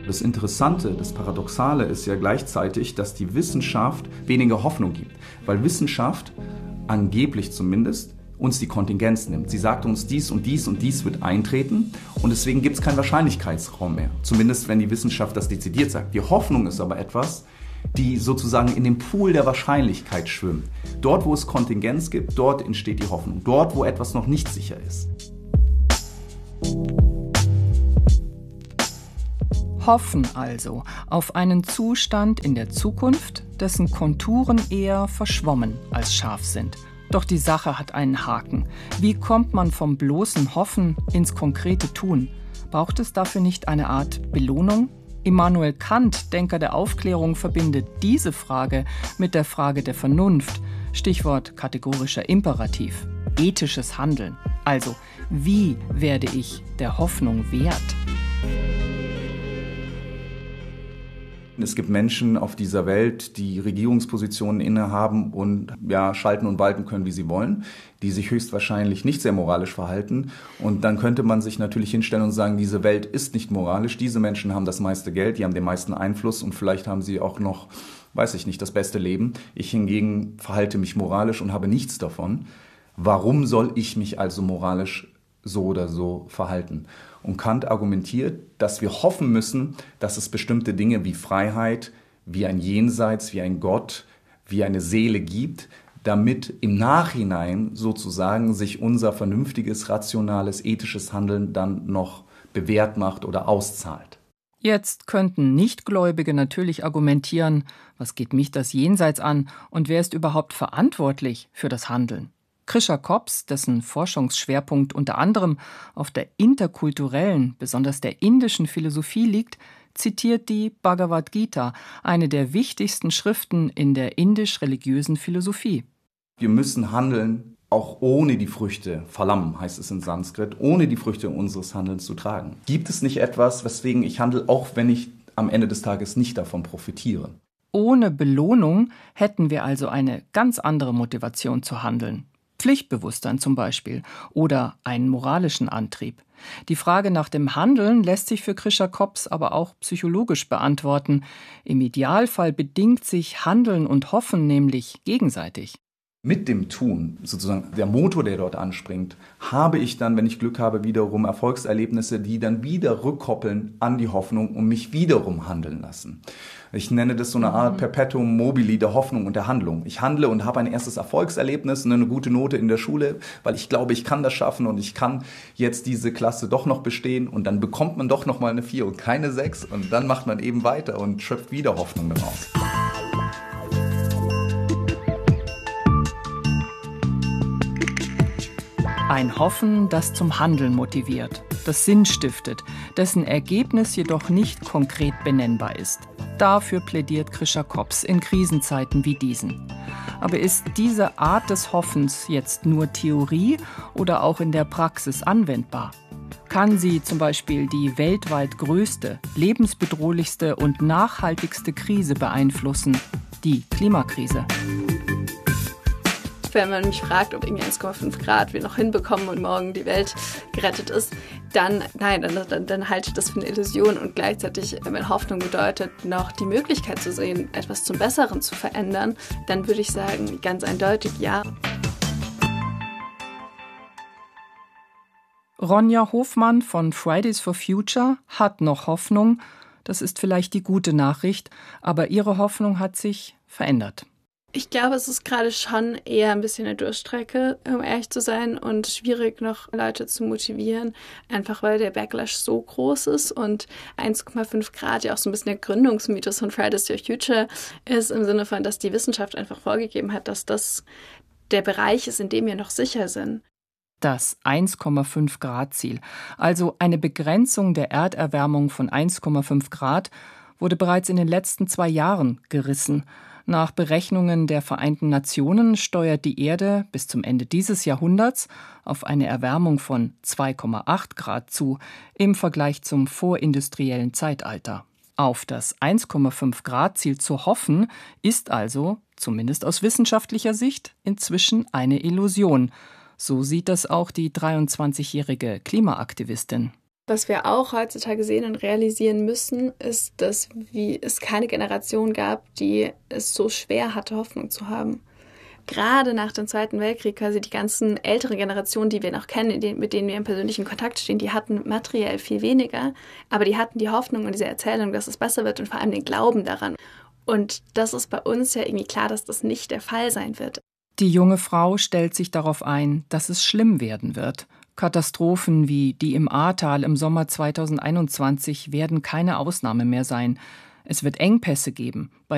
Das Interessante, das Paradoxale ist ja gleichzeitig, dass die Wissenschaft weniger Hoffnung gibt. Weil Wissenschaft, angeblich zumindest, uns die Kontingenz nimmt. Sie sagt uns, dies und dies und dies wird eintreten und deswegen gibt es keinen Wahrscheinlichkeitsraum mehr. Zumindest wenn die Wissenschaft das dezidiert sagt. Die Hoffnung ist aber etwas, die sozusagen in dem Pool der Wahrscheinlichkeit schwimmt. Dort, wo es Kontingenz gibt, dort entsteht die Hoffnung. Dort, wo etwas noch nicht sicher ist. Hoffen also auf einen Zustand in der Zukunft, dessen Konturen eher verschwommen als scharf sind. Doch die Sache hat einen Haken. Wie kommt man vom bloßen Hoffen ins konkrete Tun? Braucht es dafür nicht eine Art Belohnung? Immanuel Kant, Denker der Aufklärung, verbindet diese Frage mit der Frage der Vernunft. Stichwort kategorischer Imperativ. Ethisches Handeln. Also, wie werde ich der Hoffnung wert? Es gibt Menschen auf dieser Welt, die Regierungspositionen innehaben und schalten und walten können, wie sie wollen, die sich höchstwahrscheinlich nicht sehr moralisch verhalten. Und dann könnte man sich natürlich hinstellen und sagen, diese Welt ist nicht moralisch, diese Menschen haben das meiste Geld, die haben den meisten Einfluss und vielleicht haben sie auch noch, weiß ich nicht, das beste Leben. Ich hingegen verhalte mich moralisch und habe nichts davon. Warum soll ich mich also moralisch so oder so verhalten? Und Kant argumentiert, dass wir hoffen müssen, dass es bestimmte Dinge wie Freiheit, wie ein Jenseits, wie ein Gott, wie eine Seele gibt, damit im Nachhinein sozusagen sich unser vernünftiges, rationales, ethisches Handeln dann noch bewährt macht oder auszahlt. Jetzt könnten Nichtgläubige natürlich argumentieren, was geht mich das Jenseits an und wer ist überhaupt verantwortlich für das Handeln? Krischer Kops, dessen Forschungsschwerpunkt unter anderem auf der interkulturellen, besonders der indischen Philosophie liegt, zitiert die Bhagavad Gita, eine der wichtigsten Schriften in der indisch-religiösen Philosophie. Wir müssen handeln, auch ohne die Früchte, Phalam heißt es in Sanskrit, ohne die Früchte unseres Handelns zu tragen. Gibt es nicht etwas, weswegen ich handle, auch wenn ich am Ende des Tages nicht davon profitiere? Ohne Belohnung hätten wir also eine ganz andere Motivation zu handeln. Pflichtbewusstsein zum Beispiel oder einen moralischen Antrieb. Die Frage nach dem Handeln lässt sich für Krischer Kops aber auch psychologisch beantworten. Im Idealfall bedingt sich Handeln und Hoffen nämlich gegenseitig. Mit dem Tun, sozusagen der Motor, der dort anspringt, habe ich dann, wenn ich Glück habe, wiederum Erfolgserlebnisse, die dann wieder rückkoppeln an die Hoffnung und mich wiederum handeln lassen. Ich nenne das so eine Art Perpetuum mobile der Hoffnung und der Handlung. Ich handle und habe ein erstes Erfolgserlebnis, eine gute Note in der Schule, weil ich glaube, ich kann das schaffen und ich kann jetzt diese Klasse doch noch bestehen und dann bekommt man doch noch mal eine 4 und keine 6 und dann macht man eben weiter und schöpft wieder Hoffnung daraus. Ein Hoffen, das zum Handeln motiviert, das Sinn stiftet, dessen Ergebnis jedoch nicht konkret benennbar ist. Dafür plädiert Krischer Kops in Krisenzeiten wie diesen. Aber ist diese Art des Hoffens jetzt nur Theorie oder auch in der Praxis anwendbar? Kann sie zum Beispiel die weltweit größte, lebensbedrohlichste und nachhaltigste Krise beeinflussen, die Klimakrise? Wenn man mich fragt, ob irgendwie 1,5 Grad wir noch hinbekommen und morgen die Welt gerettet ist, dann halte ich das für eine Illusion und gleichzeitig, wenn Hoffnung bedeutet, noch die Möglichkeit zu sehen, etwas zum Besseren zu verändern, dann würde ich sagen, ganz eindeutig ja. Ronja Hofmann von Fridays for Future hat noch Hoffnung. Das ist vielleicht die gute Nachricht, aber ihre Hoffnung hat sich verändert. Ich glaube, es ist gerade schon eher ein bisschen eine Durststrecke, um ehrlich zu sein, und schwierig noch Leute zu motivieren, einfach weil der Backlash so groß ist und 1,5 Grad ja auch so ein bisschen der Gründungsmythos von Fridays for Future ist, im Sinne von, dass die Wissenschaft einfach vorgegeben hat, dass das der Bereich ist, in dem wir noch sicher sind. Das 1,5 Grad Ziel, also eine Begrenzung der Erderwärmung von 1,5 Grad, wurde bereits in den letzten 2 Jahren gerissen. Nach Berechnungen der Vereinten Nationen steuert die Erde bis zum Ende dieses Jahrhunderts auf eine Erwärmung von 2,8 Grad zu, im Vergleich zum vorindustriellen Zeitalter. Auf das 1,5 Grad Ziel zu hoffen, ist also, zumindest aus wissenschaftlicher Sicht, inzwischen eine Illusion. So sieht das auch die 23-jährige Klimaaktivistin. Was wir auch heutzutage sehen und realisieren müssen, ist, dass es keine Generation gab, die es so schwer hatte, Hoffnung zu haben. Gerade nach dem Zweiten Weltkrieg, quasi die ganzen älteren Generationen, die wir noch kennen, mit denen wir im persönlichen Kontakt stehen, die hatten materiell viel weniger, aber die hatten die Hoffnung und diese Erzählung, dass es besser wird und vor allem den Glauben daran. Und das ist bei uns ja irgendwie klar, dass das nicht der Fall sein wird. Die junge Frau stellt sich darauf ein, dass es schlimm werden wird. Katastrophen wie die im Ahrtal im Sommer 2021 werden keine Ausnahme mehr sein. Es wird Engpässe geben bei